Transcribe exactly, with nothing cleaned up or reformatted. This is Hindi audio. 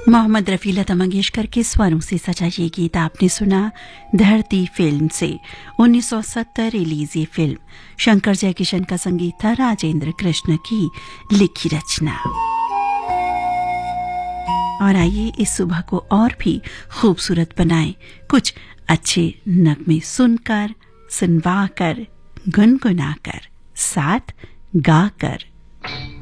मोहम्मद रफ़ी, लता मंगेशकर के स्वरों से सजा ये गीत आपने सुना धरती फिल्म से। उन्नीस सौ सत्तर रिलीज ये फिल्म, शंकर जयकिशन का संगीत था, राजेंद्र कृष्ण की लिखी रचना। और आइए इस सुबह को और भी खूबसूरत बनाएं कुछ अच्छे नगमे सुनकर, सुनवाकर, गुनगुनाकर, साथ गाकर।